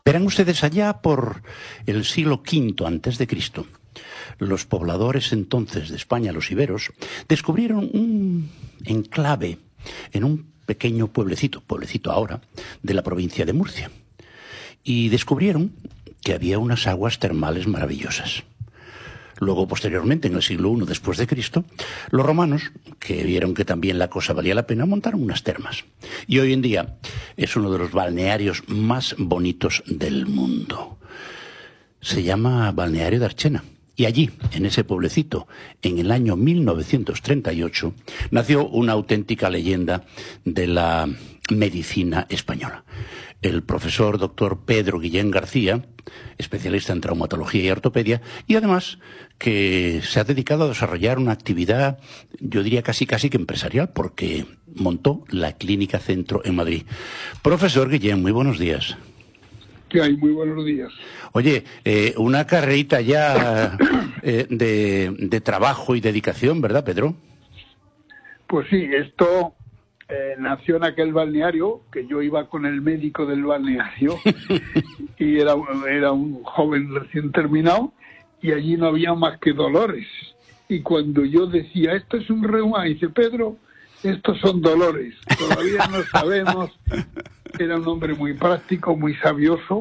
Verán ustedes, allá por el siglo V antes de Cristo, los pobladores entonces de España, los iberos, descubrieron un enclave en un pequeño pueblecito ahora, de la provincia de Murcia. Y descubrieron que había unas aguas termales maravillosas. Luego, posteriormente, en el siglo I después de Cristo, los romanos, que vieron que también la cosa valía la pena, montaron unas termas. Y hoy en día es uno de los balnearios más bonitos del mundo. Se llama Balneario de Archena. Y allí, en ese pueblecito, en el año 1938, nació una auténtica leyenda de la medicina española. El profesor doctor Pedro Guillén García, especialista en traumatología y ortopedia, y además que se ha dedicado a desarrollar una actividad, yo diría casi que empresarial, porque montó la Clínica Centro en Madrid. Profesor Guillén, muy buenos días. ¿Qué hay? Muy buenos días. Oye, una carrerita ya de trabajo y dedicación, ¿verdad, Pedro? Pues sí, esto nació en aquel balneario, que yo iba con el médico del balneario, y era un joven recién terminado, y allí no había más que dolores. Y cuando yo decía, esto es un reuma, dice, Pedro, estos son dolores, todavía no sabemos. Era un hombre muy práctico, muy sabioso,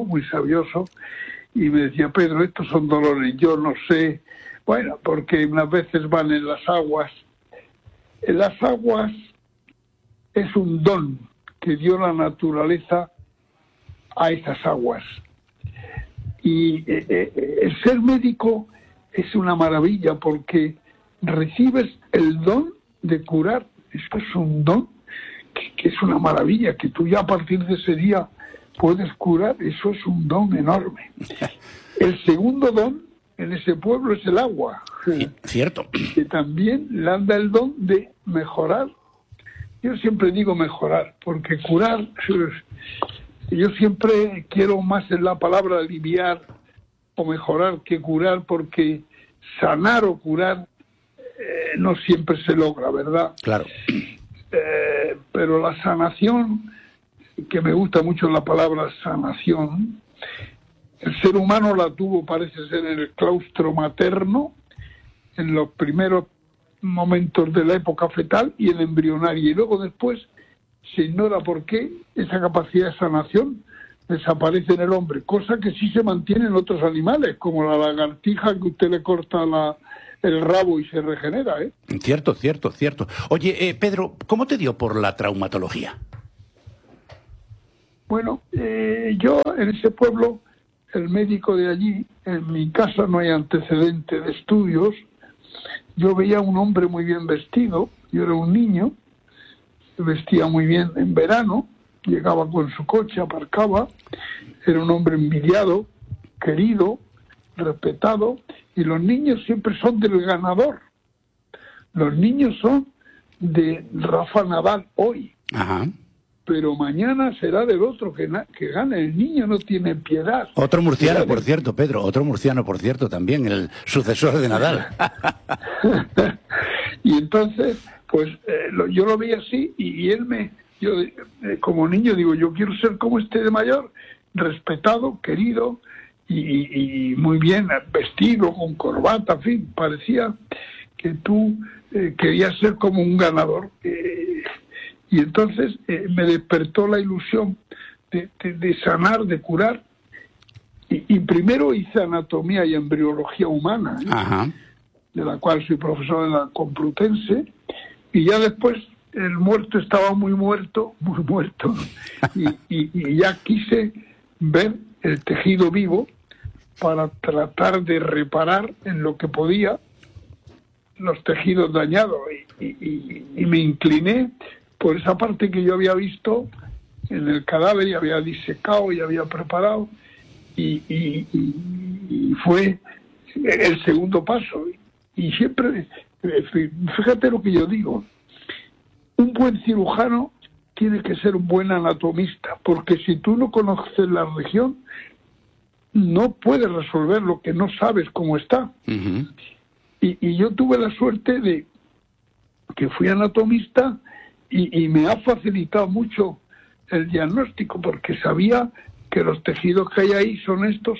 y me decía, Pedro, estos son dolores, yo no sé, bueno, porque unas veces van en las aguas. En las aguas es un don que dio la naturaleza a esas aguas. Y el ser médico es una maravilla porque recibes el don de curar. Esto es un don que es una maravilla, que tú ya a partir de ese día puedes curar. Eso es un don enorme. El segundo don en ese pueblo es el agua. Cierto. Que también le anda el don de mejorar. Yo siempre digo mejorar, porque curar, yo siempre quiero más en la palabra aliviar o mejorar que curar, porque sanar o curar no siempre se logra, ¿verdad? Claro. Pero la sanación, que me gusta mucho la palabra sanación, el ser humano la tuvo, parece ser, en el claustro materno, en los primeros momentos de la época fetal y el embrionario, y luego después se ignora por qué esa capacidad de sanación desaparece en el hombre, cosa que sí se mantiene en otros animales, como la lagartija, que usted le corta el rabo y se regenera, ¿eh? Cierto. Oye, Pedro, ¿cómo te dio por la traumatología? Bueno, yo en ese pueblo, el médico de allí, en mi casa no hay antecedente de estudios, yo veía a un hombre muy bien vestido, yo era un niño, vestía muy bien en verano, llegaba con su coche, aparcaba, era un hombre envidiado, querido, respetado, y los niños siempre son del ganador. Los niños son de Rafa Nadal hoy. Ajá. Pero mañana será del otro que gane. El niño no tiene piedad. Otro murciano, por cierto, Pedro, también, el sucesor de Nadal. Y entonces, pues yo lo vi así, y él yo como niño digo, yo quiero ser como este de mayor, respetado, querido, y muy bien vestido, con corbata, en fin, parecía que tú querías ser como un ganador. Y entonces me despertó la ilusión de sanar, de curar, y primero hice anatomía y embriología humana, Ajá. de la cual soy profesor en la Complutense, y ya después el muerto estaba muy muerto, y ya quise ver el tejido vivo para tratar de reparar en lo que podía los tejidos dañados, y me incliné por esa parte que yo había visto en el cadáver y había disecado y había preparado, y fue el segundo paso. Y siempre, fíjate lo que yo digo, un buen cirujano tiene que ser un buen anatomista, porque si tú no conoces la región, no puedes resolver lo que no sabes cómo está. Uh-huh. Y yo tuve la suerte de que fui anatomista, y me ha facilitado mucho el diagnóstico, porque sabía que los tejidos que hay ahí son estos,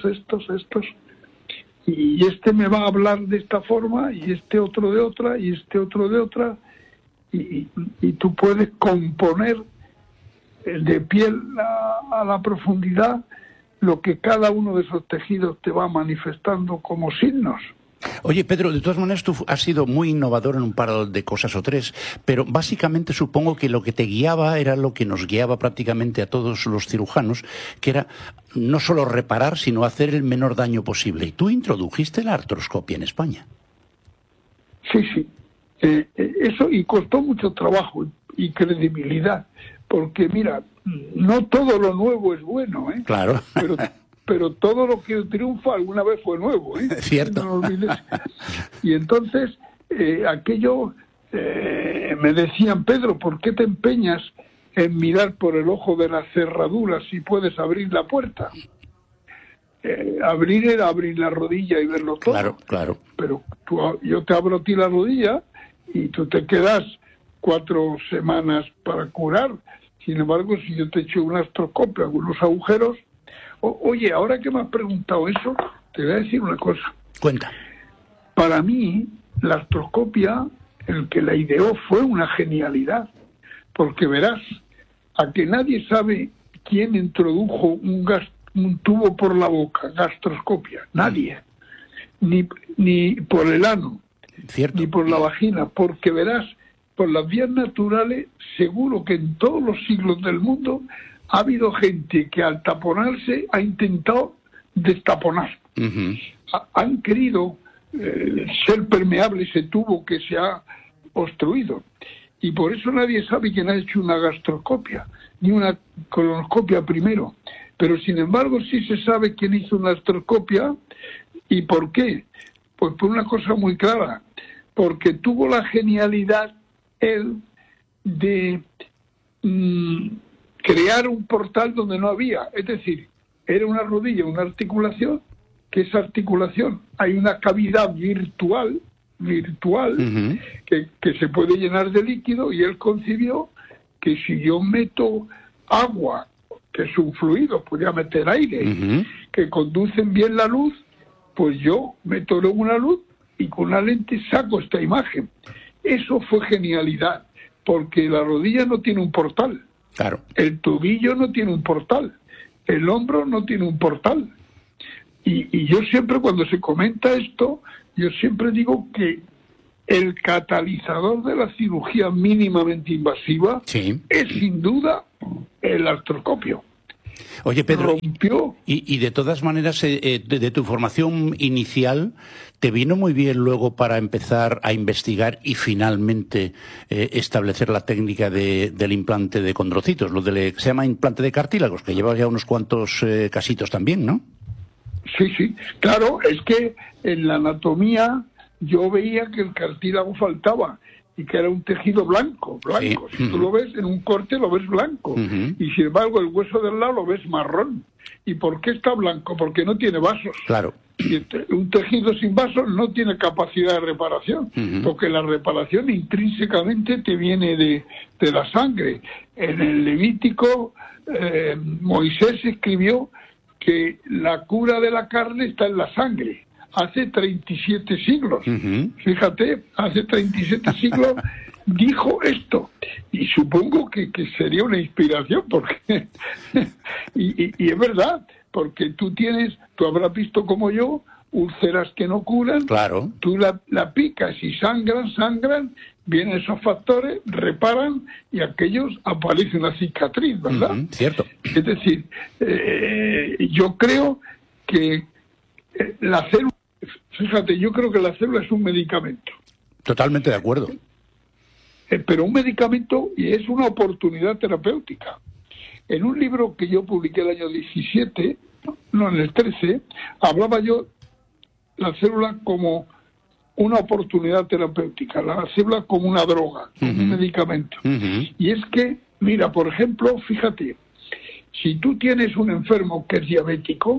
y este me va a hablar de esta forma, y este otro de otra, y este otro de otra, y tú puedes componer de piel a la profundidad lo que cada uno de esos tejidos te va manifestando como signos. Oye, Pedro, de todas maneras tú has sido muy innovador en un par de cosas o tres, pero básicamente supongo que lo que te guiaba era lo que nos guiaba prácticamente a todos los cirujanos, que era no solo reparar, sino hacer el menor daño posible. Y tú introdujiste la artroscopia en España. Sí. Eso, y costó mucho trabajo y credibilidad, porque mira, no todo lo nuevo es bueno, ¿eh? Claro. Pero todo lo que triunfa alguna vez fue nuevo, ¿eh? Cierto. No lo olvides. Y entonces, aquello, me decían, Pedro, ¿por qué te empeñas en mirar por el ojo de la cerradura si puedes abrir la puerta? Abrir era abrir la rodilla y verlo todo. Claro. Pero yo te abro a ti la rodilla y tú te quedas 4 semanas para curar. Sin embargo, si yo te echo una artroscopia con unos agujeros... Oye, ahora que me has preguntado eso, te voy a decir una cosa. Cuenta. Para mí, la artroscopia, el que la ideó, fue una genialidad. Porque verás, a que nadie sabe quién introdujo un tubo por la boca, gastroscopia. Nadie. Ni por el ano. Cierto. Ni por la vagina. Porque verás, por las vías naturales, seguro que en todos los siglos del mundo ha habido gente que al taponarse ha intentado destaponar. Uh-huh. Han querido ser permeable ese tubo que se ha obstruido. Y por eso nadie sabe quién ha hecho una gastroscopia, ni una colonoscopia primero. Pero sin embargo sí se sabe quién hizo una gastroscopia. ¿Y por qué? Pues por una cosa muy clara. Porque tuvo la genialidad él de... crear un portal donde no había, es decir, era una rodilla, una articulación, que esa articulación hay una cavidad virtual, uh-huh, que se puede llenar de líquido, y él concibió que si yo meto agua, que es un fluido, podría meter aire, uh-huh, que conducen bien la luz, pues yo meto luego una luz y con una lente saco esta imagen. Eso fue genialidad, porque la rodilla no tiene un portal. Claro. El tobillo no tiene un portal, el hombro no tiene un portal. Y yo siempre, cuando se comenta esto, yo siempre digo que el catalizador de la cirugía mínimamente invasiva, sí, es sin duda el artroscopio. Oye, Pedro, rompió. Y de todas maneras, de tu formación inicial, ¿te vino muy bien luego para empezar a investigar y finalmente establecer la técnica del implante de condrocitos, que se llama implante de cartílagos, que lleva ya unos cuantos casitos también, ¿no? Sí, claro, es que en la anatomía yo veía que el cartílago faltaba y que era un tejido blanco. Sí. Si tú lo ves en un corte, lo ves blanco. Uh-huh. Y sin embargo, el hueso del lado lo ves marrón. ¿Y por qué está blanco? Porque no tiene vasos. Claro. Y un tejido sin vasos no tiene capacidad de reparación, uh-huh, porque la reparación intrínsecamente te viene de la sangre. En el Levítico, Moisés escribió que la cura de la carne está en la sangre. Hace 37 siglos. Uh-huh. Fíjate, hace 37 siglos dijo esto. Y supongo que sería una inspiración, porque y es verdad, porque tú habrás visto como yo, úlceras que no curan. Claro. Tú la picas y sangran, vienen esos factores, reparan y aquellos aparece una cicatriz, ¿verdad? Uh-huh, cierto. Es decir, yo creo que la célula, fíjate, yo creo que la célula es un medicamento. Totalmente de acuerdo. Pero un medicamento, y es una oportunidad terapéutica. En un libro que yo publiqué el año 17, no, en el 13, hablaba yo la célula como una oportunidad terapéutica, la célula como una droga, como un medicamento. Uh-huh. Y es que, mira, por ejemplo, fíjate, si tú tienes un enfermo que es diabético,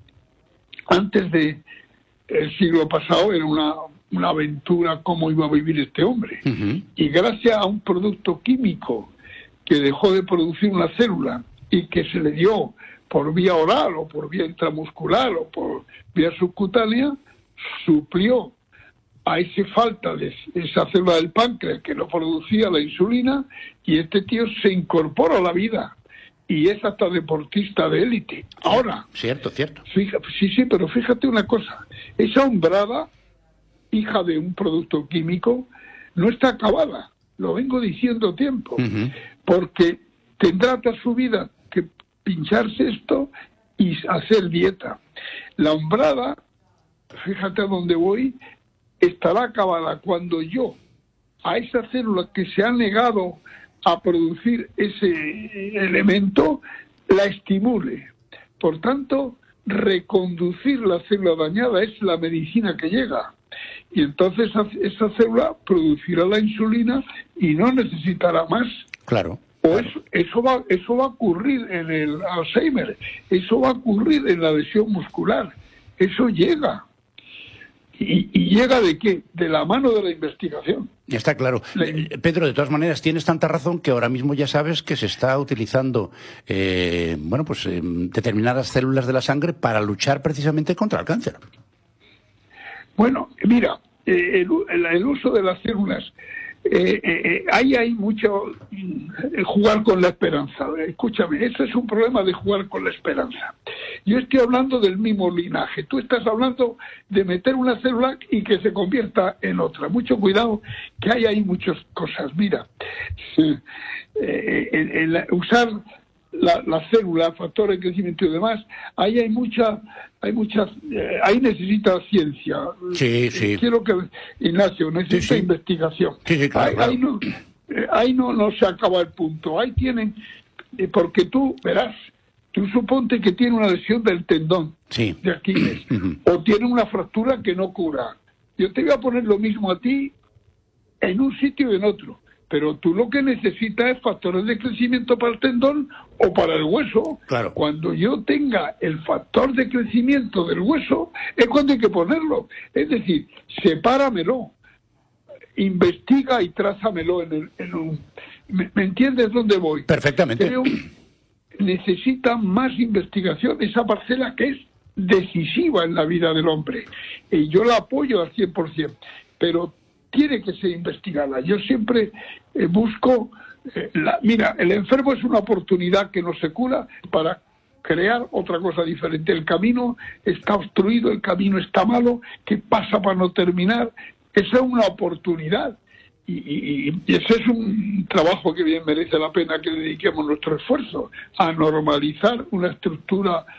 antes de el siglo pasado era una aventura cómo iba a vivir este hombre. Uh-huh. Y gracias a un producto químico que dejó de producir una célula y que se le dio por vía oral o por vía intramuscular o por vía subcutánea, suplió a esa falta de esa célula del páncreas que no producía la insulina, y este tío se incorpora a la vida y es hasta deportista de élite. Ahora, cierto. Sí, pero fíjate una cosa, esa hombrada, hija de un producto químico, no está acabada, lo vengo diciendo tiempo, porque tendrá toda su vida que pincharse esto y hacer dieta. La hombrada, fíjate a dónde voy, estará acabada cuando yo, a esa célula que se ha negado a producir ese elemento, la estimule. Por tanto, reconducir la célula dañada es la medicina que llega. Y entonces esa célula producirá la insulina y no necesitará más. Claro. O eso va a ocurrir en el Alzheimer, eso va a ocurrir en la lesión muscular, eso llega. ¿Y llega de qué? De la mano de la investigación. Está claro. Pedro, de todas maneras, tienes tanta razón que ahora mismo ya sabes que se está utilizando determinadas células de la sangre para luchar precisamente contra el cáncer. Bueno, mira, el uso de las células, ahí hay mucho jugar con la esperanza. Escúchame, ese es un problema de jugar con la esperanza. Yo estoy hablando del mismo linaje. Tú estás hablando de meter una célula y que se convierta en otra. Mucho cuidado, que hay ahí muchas cosas. Mira, usar la célula, factores de crecimiento y demás, ahí ahí necesita ciencia. Sí. Quiero que, Ignacio, necesita investigación. Sí, claro. Ahí no se acaba el punto. Ahí tienen, porque tú verás, tú suponte que tiene una lesión del tendón de Aquiles, o tiene una fractura que no cura. Yo te voy a poner lo mismo a ti en un sitio y en otro. Pero tú lo que necesitas es factores de crecimiento para el tendón o para el hueso. Claro. Cuando yo tenga el factor de crecimiento del hueso, es cuando hay que ponerlo. Es decir, sepáramelo, investiga y trázamelo en un... ¿Me entiendes dónde voy? Perfectamente. Creo necesita más investigación esa parcela que es decisiva en la vida del hombre. Y yo la apoyo al 100%, pero tiene que ser investigada. Yo siempre busco... mira, el enfermo es una oportunidad que no se cura para crear otra cosa diferente. El camino está obstruido, el camino está malo, ¿qué pasa para no terminar? Esa es una oportunidad. Y ese es un trabajo que bien merece la pena que dediquemos nuestro esfuerzo a normalizar una estructura